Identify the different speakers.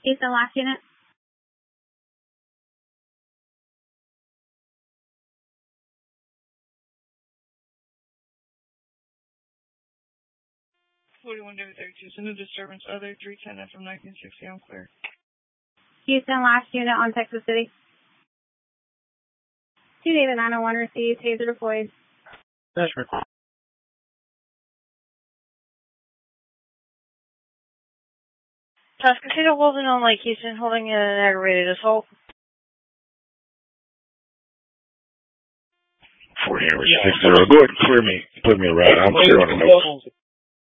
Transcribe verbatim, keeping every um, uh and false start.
Speaker 1: Houston, last unit.
Speaker 2: forty-one David thirty-two, send a disturbance, other three ten F M nineteen sixty, I'm clear.
Speaker 1: Houston, last unit on Texas City. two David nine oh one received, taser deployed.
Speaker 3: That's right.
Speaker 4: Task consider holding on Lake Houston, holding in an aggravated assault.
Speaker 3: four Henry six zero. Go ahead and clear me. Clear me around. I'm clear on the notes.